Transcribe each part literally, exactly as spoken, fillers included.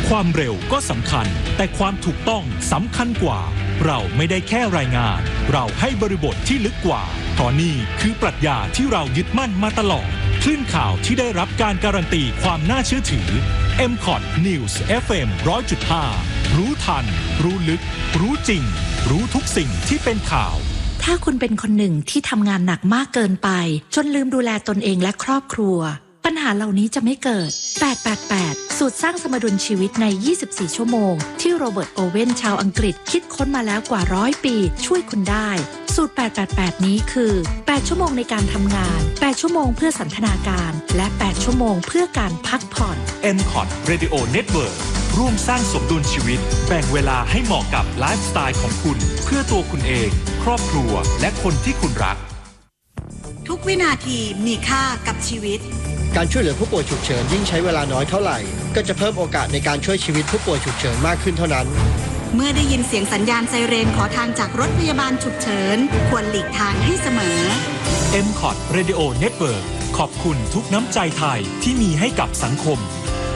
ความเร็วก็สำคัญแต่ความถูกต้องสำคัญกว่าเราไม่ได้แค่รายงานเราให้บริบทที่ลึกกว่าเพราะนี่คือปรัชญาที่เรายึดมั่นมาตลอดคลื่นข่าวที่ได้รับการการันตีความน่าเชื่อถือ เอ็ม คอท News เอฟ เอ็ม หนึ่งร้อยจุดห้า รู้ทันรู้ลึกรู้จริงรู้ทุกสิ่งที่เป็นข่าวถ้าคุณเป็นคนหนึ่งที่ทำงานหนักมากเกินไปจนลืมดูแลตนเองและครอบครัวปัญหาเหล่านี้จะไม่เกิดแปด แปด แปดสูตรสร้างสมดุลชีวิตในยี่สิบสี่ชั่วโมงที่โรเบิร์ตโอเว่นชาวอังกฤษคิดค้นมาแล้วกว่าร้อยปีช่วยคุณได้สูตรแปด แปด แปดนี้คือแปดชั่วโมงในการทำงานแปดชั่วโมงเพื่อสันทนาการและแปดชั่วโมงเพื่อการพักผ่อนเอ็ม คอท Radio Network ร่วมสร้างสมดุลชีวิตแบ่งเวลาให้เหมาะกับไลฟ์สไตล์ของคุณเพื่อตัวคุณเองครอบครัวและคนที่คุณรักทุกวินาทีมีค่ากับชีวิตการช่วยเหลือผู้ป่วยฉุกเฉินยิ่งใช้เวลาน้อยเท่าไหร่ก็จะเพิ่มโอกาสในการช่วยชีวิตผู้ป่วยฉุกเฉินมากขึ้นเท่านั้นเมื่อได้ยินเสียงสัญญาณไซเรนขอทางจากรถพยาบาลฉุกเฉินควรหลีกทางให้เสมอเอ็ม คอท Radio Network ขอบคุณทุกน้ำใจไทยที่มีให้กับสังคม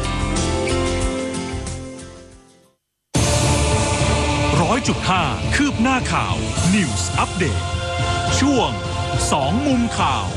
ร้อยจุดห้าคืบหน้าข่าว News Update ช่วงสองมุมข่าว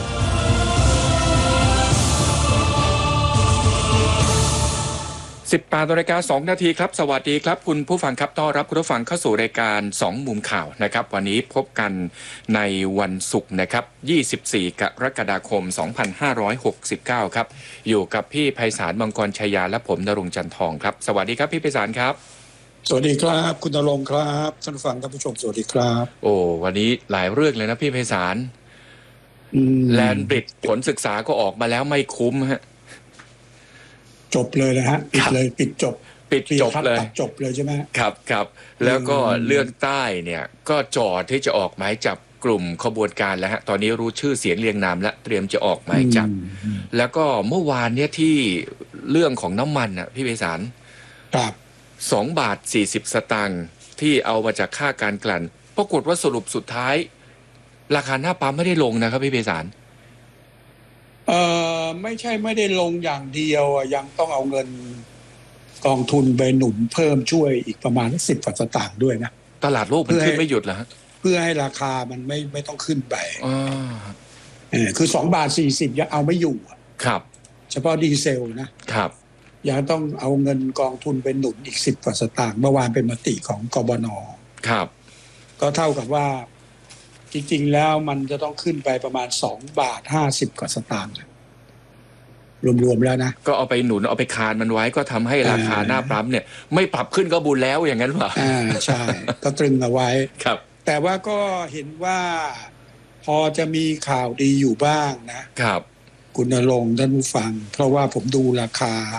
สิบแปดนาฬิกาสองนาทีครับสวัสดีครับคุณผู้ฟังครับต้อนรับคุณผู้ฟังเข้าสู่รายการสองมุมข่าวนะครับวันนี้พบกันในวันศุกร์นะครับยี่สิบสี่กรกฎาคมสองพันห้าร้อยหกสิบเก้าครับอยู่กับพี่ไพศาลมังกรชัยยาและผมณรงค์จันทองครับสวัสดีครับพี่ไพศาลครับสวัสดีครับคุณณรงค์ครับท่านผู้ฟังท่านผู้ชมสวัสดีครับโอ้วันนี้หลายเรื่องเลยนะพี่ไพศาลแลนบริดจ์ผลศึกษาก็ออกมาแล้วไม่คุ้มฮะจบเลยนะฮะปิดเลยปิดจบปิดจบเลยจบเลยใช่ไหมครับครับแล้วก็เรื่องใต้เนี่ยก็จอดที่จะออกหมายจับกลุ่มขบวนการแล้วฮะตอนนี้รู้ชื่อเสียงเรียงนามและเตรียมจะออกหมายจับแล้วก็เมื่อวานเนี่ยที่เรื่องของน้ำมันอ่ะพี่ไพศาลครับสองบาทสี่สิบสตางค์ที่เอามาจากค่าการกลั่นปรากฏว่าสรุปสุดท้ายราคาหน้าปั๊มไม่ได้ลงนะครับพี่ไพศาลเอ่อไม่ใช่ไม่ได้ลงอย่างเดียวยังต้องเอาเงินกองทุนไปหนุนเพิ่มช่วยอีกประมาณสิบสตางค์ด้วยนะตลาดโลกมันขึ้นไม่หยุดเหรอฮะเพื่อให้ราคามันไม่ไม่ต้องขึ้นไปอ๋อเออคือสองบาทสี่สิบยังเอาไม่อยู่ครับเฉพาะดีเซลนะครับยังต้องเอาเงินกองทุนไปหนุนอีกสิบสตางค์เมื่อวานเป็นมติของกบน. ครับก็เท่ากับว่าจริงๆแล้วมันจะต้องขึ้นไปประมาณสองบาทห้าสิบกว่าสตางค์รวมๆแล้วนะก็เอาไปหนุนเอาไปคานมันไว้ก็ทำให้ราคาหน้าปั๊มเนี่ยไม่ปรับขึ้นก็บุญแล้วอย่างนั้นป่ะอ่าใช่ก็ตรึงเอาไว้ครับแต่ว่าก็เห็นว่าพอจะมีข่าวดีอยู่บ้างนะครับคุณณรงค์ท่านผู้ฟังเพราะว่าผมดูราคา